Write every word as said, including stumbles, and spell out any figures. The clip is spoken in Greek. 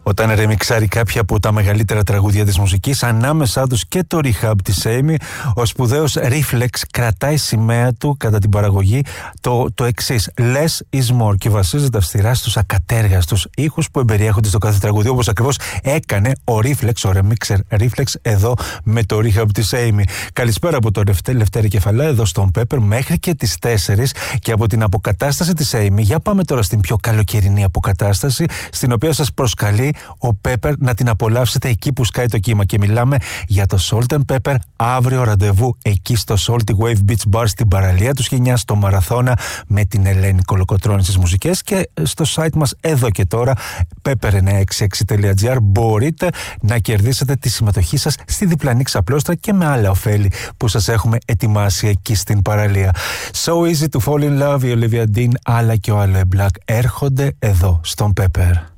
Όταν ρεμιξάρει κάποια από τα μεγαλύτερα τραγούδια της μουσικής, ανάμεσά τους και το Rehab της Amy, ο σπουδαίος Reflex κρατάει σημαία του κατά την παραγωγή το, το εξής: Less is more, και βασίζεται αυστηρά στους ακατέργαστους ήχους που εμπεριέχονται στο κάθε τραγούδι, όπως ακριβώς έκανε ο Reflex, ο Remixer Reflex, εδώ με το Rehab της Amy. Καλησπέρα από το Λευτέρη Κεφαλά, εδώ στον Pepper, μέχρι και τις τέσσερις, και από την αποκατάσταση της Amy, για πάμε τώρα στην πιο καλοκαιρινή αποκατάσταση, στην οποία σας προσκαλεί ο Pepper να την απολαύσετε εκεί που σκάει το κύμα. Και μιλάμε για το Salt and Pepper. Αύριο ραντεβού εκεί στο Salty Wave Beach Bar στην παραλία του Σχοινιά, στο Μαραθώνα, με την Ελένη Κολοκοτρώνη στις μουσικές. Και στο site μας εδώ και τώρα, pepper εννιακόσια εξήντα έξι τελεία τζι άρ, μπορείτε να κερδίσετε τη συμμετοχή σας στη διπλανή ξαπλώστρα και με άλλα ωφέλη που σας έχουμε ετοιμάσει εκεί στην παραλία. So easy to fall in love, η Olivia Dean αλλά και ο Ale Black έρχονται εδώ στον Pepper.